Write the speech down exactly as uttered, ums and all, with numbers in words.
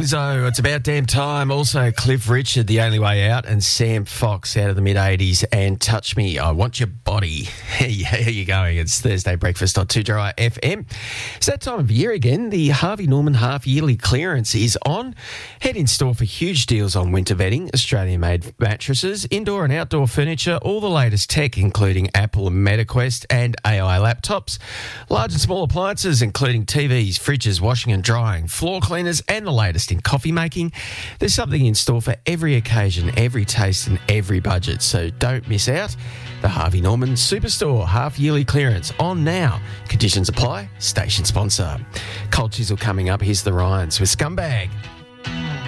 Lizzo, it's about damn time. Also, Cliff Richard, The Only Way Out, and Sam Fox out of the mid-eighties, and Touch Me, I Want Your Body. Hey, how are you going? It's Thursday breakfast on two Dry F M. It's that time of year again. The Harvey Norman half-yearly clearance is on. Head in store for huge deals on winter bedding, Australian-made mattresses, indoor and outdoor furniture, all the latest tech, including Apple and MetaQuest and A I laptops, large and small appliances, including T Vs, fridges, washing and drying, floor cleaners, and the latest in coffee making. There's something in store for every occasion, every taste and every budget, so don't miss out. The Harvey Norman Superstore half-yearly clearance on now. Conditions apply. Station sponsor. Cold Chisel coming up. Here's the Ryans with Scumbag.